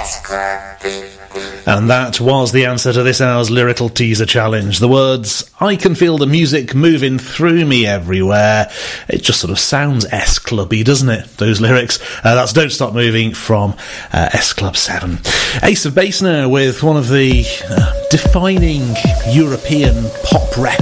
And that was the answer to this hour's lyrical teaser challenge. The words, I can feel the music moving through me everywhere. It just sort of sounds S-Clubby, doesn't it? Those lyrics. That's Don't Stop Moving from S-Club 7. Ace of Base now with one of the defining European pop records